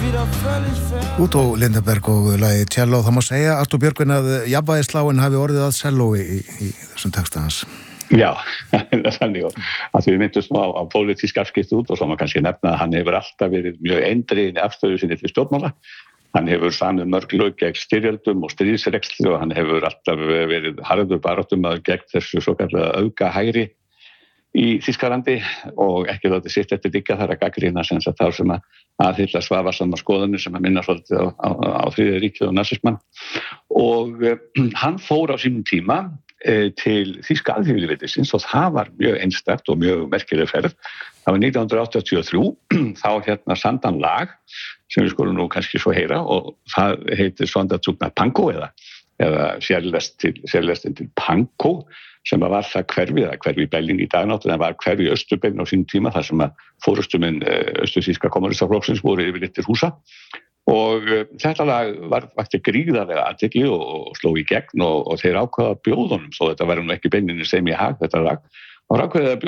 Udo Lindenberg og lagið Cello. Það má segja, Artúr Björgvin, að jafnvægisláin hafi orðið að sellói í þessum texta hans. Já, þannig að við myndumst á pólitísk afskipti út og svo má kannski nefna að hann hefur alltaf verið mjög eindreginn í afstöðu sinni til stjórnmála. Hann hefur samið mörg lög gegn styrjöldum og stríðsrekstri og hann hefur alltaf verið harður baráttumaður gegn þessu svokallaða öfgahægri í Þýskalandi og ekki látið sitt eftir liggja þar að gagnrýna sem sagt þá sem að aðhylla svafasamar skoðanir sem að minna svolítið á Þriðja ríkið og nasismann og hann fór á sínum tíma til Þýska alþýðulýðveldisins og það var mjög einstakt og mjög merkileg ferð. Það var 1983 þá samdan lag sem við skulum nú kannski svo heyra og það heitir Sonderzug nach Pankow eða sérlestin til Pankow sem var það hverfi í Berlín í dag náttúrulega, en var hverfi í Austurberlin á sínum tíma þar sem að forystumenn austurþýska kommunistaflokksins voru yfirleitt til húsa og þetta lag vakti gríðarlega athygli og sló í gegn og þeir ákváðu að bjóða honum þó þetta væri nú ekki beinlínis þeim í hag þetta lag og ákváðu að